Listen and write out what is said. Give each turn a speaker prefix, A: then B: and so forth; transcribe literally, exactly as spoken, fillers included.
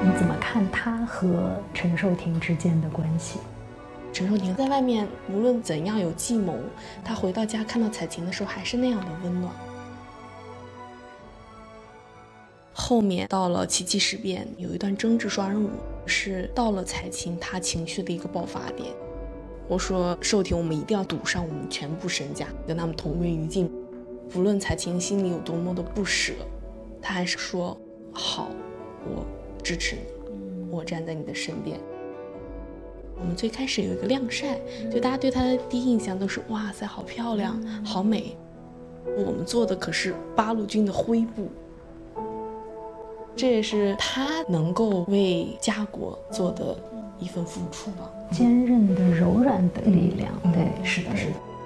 A: 你怎么看他和陈寿廷之间的关系？
B: 陈寿廷在外面无论怎样有计谋，他回到家看到彩琴的时候还是那样的温暖。后面到了七七事变，有一段争执双人舞，是到了彩琴她情绪的一个爆发点。我说寿廷，我们一定要赌上我们全部身家，跟他们同归于尽。不论彩琴心里有多么的不舍，他还是说好，我支持你，我站在你的身边。我们最开始有一个晾晒，就大家对她的第一印象都是哇塞，好漂亮，好美。我们做的可是八路军的灰布，这也是他能够为家国做的一份付出吧。
A: 坚韧的、柔软的力量，
B: 嗯、
A: 对，
B: 是的，是的。